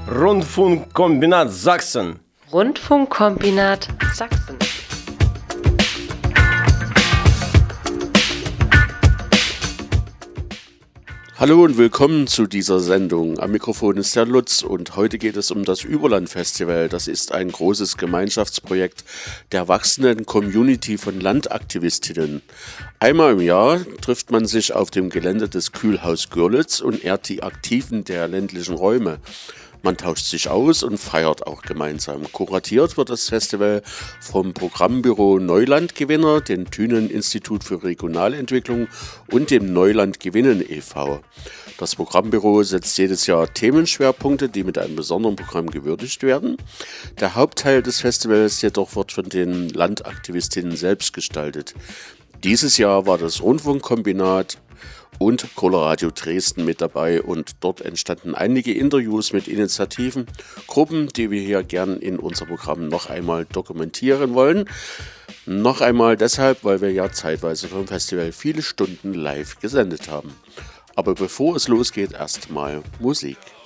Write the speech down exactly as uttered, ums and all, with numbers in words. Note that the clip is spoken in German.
Rundfunkkombinat Sachsen. Rundfunkkombinat Sachsen. Hallo und willkommen zu dieser Sendung. Am Mikrofon ist der Lutz und heute geht es um das Überland-Festival. Das ist ein großes Gemeinschaftsprojekt der wachsenden Community von Landaktivistinnen. Einmal im Jahr trifft man sich auf dem Gelände des Kühlhaus Görlitz und ehrt die Aktiven der ländlichen Räume. Man tauscht sich aus und feiert auch gemeinsam. Kuratiert wird das Festival vom Programmbüro Neuland-Gewinner, dem Thünen-Institut für Regionalentwicklung und dem Neuland-Gewinnen e V Das Programmbüro setzt jedes Jahr Themenschwerpunkte, die mit einem besonderen Programm gewürdigt werden. Der Hauptteil des Festivals jedoch wird von den Landaktivistinnen selbst gestaltet. Dieses Jahr war das Rundfunkkombinat und Coloradio Dresden mit dabei und dort entstanden einige Interviews mit Initiativen, Gruppen, die wir hier gern in unserem Programm noch einmal dokumentieren wollen. Noch einmal deshalb, weil wir ja zeitweise vom Festival viele Stunden live gesendet haben. Aber bevor es losgeht, erstmal Musik.